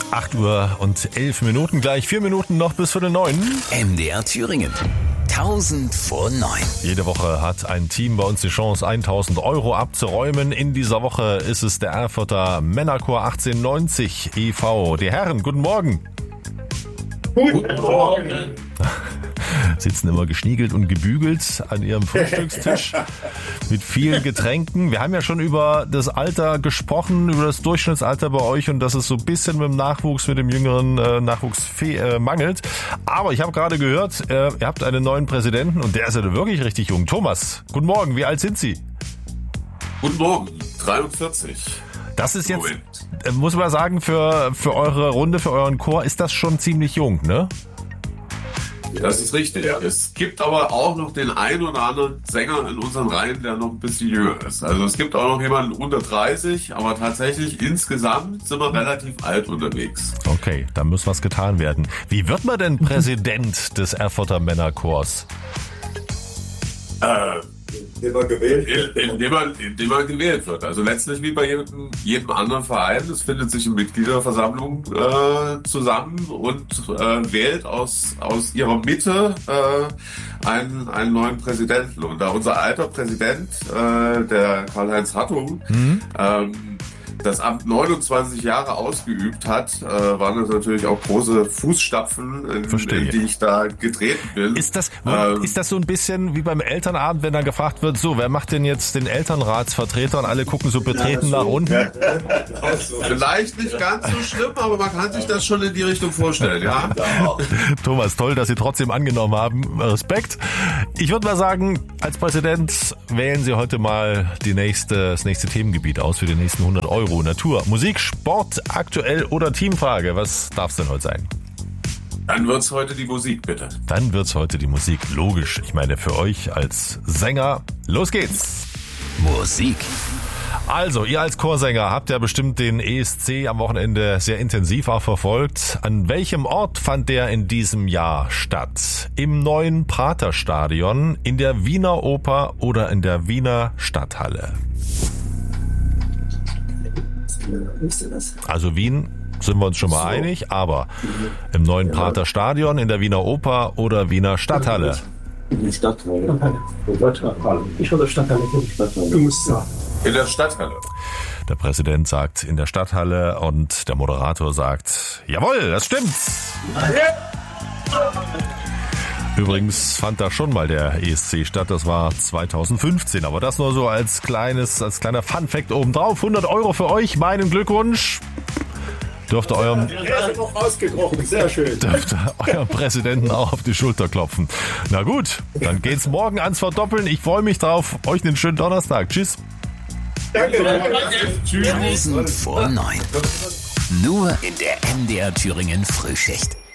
8:11 gleich 4 Minuten noch bis 8:45. MDR Thüringen. 1000 vor 9. Jede Woche hat ein Team bei uns die Chance, 1.000 Euro abzuräumen. In dieser Woche ist es der Erfurter Männerchor 1890 e.V. Die Herren, guten Morgen. Guten Morgen. Sitzen immer geschniegelt und gebügelt an ihrem Frühstückstisch mit vielen Getränken. Wir haben ja schon über das Alter gesprochen, über das Durchschnittsalter bei euch und dass es so ein bisschen mit dem Nachwuchs, mit dem jüngeren Nachwuchs mangelt. Aber ich habe gerade gehört, ihr habt einen neuen Präsidenten und der ist ja wirklich richtig jung. Thomas, guten Morgen, wie alt sind Sie? Guten Morgen, 43. Das ist jetzt, muss man sagen, für eure Runde, für euren Chor ist das schon ziemlich jung, ne? Das ist richtig. Es gibt aber auch noch den einen oder anderen Sänger in unseren Reihen, der noch ein bisschen jünger ist. Also es gibt auch noch jemanden unter 30, aber tatsächlich insgesamt sind wir relativ alt unterwegs. Okay, da muss was getan werden. Wie wird man denn Präsident des Erfurter Männerchors? Indem man gewählt wird. Also letztlich wie bei jedem anderen Verein. Es findet sich eine Mitgliederversammlung zusammen und wählt aus ihrer Mitte einen neuen Präsidenten. Und da unser alter Präsident, der Karl-Heinz Hartung, das Amt 29 Jahre ausgeübt hat, waren das natürlich auch große Fußstapfen, in die ich da getreten bin. Ist das so ein bisschen wie beim Elternabend, wenn da gefragt wird, so, wer macht denn jetzt den Elternratsvertreter und alle gucken so betreten nach unten? Vielleicht nicht ganz so schlimm, aber man kann sich das schon in die Richtung vorstellen, ja. Thomas, toll, dass Sie trotzdem angenommen haben. Respekt. Ich würde mal sagen, als Präsident wählen Sie heute mal das nächste Themengebiet aus für die nächsten 100 Euro. Natur, Musik, Sport, aktuell oder Teamfrage. Was darf es denn heute sein? Dann wird's heute die Musik, bitte. Dann wird's heute die Musik. Logisch. Ich meine, für euch als Sänger, los geht's. Musik. Also, ihr als Chorsänger habt ja bestimmt den ESC am Wochenende sehr intensiv auch verfolgt. An welchem Ort fand der in diesem Jahr statt? Im neuen Praterstadion, in der Wiener Oper oder in der Wiener Stadthalle? Also Wien sind wir uns schon mal einig, aber im neuen Praterstadion, in der Wiener Oper oder Wiener Stadthalle? In der Stadthalle. Ich würde Stadthalle, du musst sagen. In der Stadthalle. Der Präsident sagt in der Stadthalle und der Moderator sagt, jawohl, das stimmt. Übrigens fand da schon mal der ESC statt, das war 2015, aber das nur so als kleiner Funfact obendrauf. 100 Euro für euch, meinen Glückwunsch. Dürfte eurem Präsidenten auch auf die Schulter klopfen. Na gut, dann geht's morgen ans Verdoppeln. Ich freue mich drauf. Euch einen schönen Donnerstag. Tschüss. Danke. Tschüss. 1000 vor 9. Nur in der MDR Thüringen Frühschicht.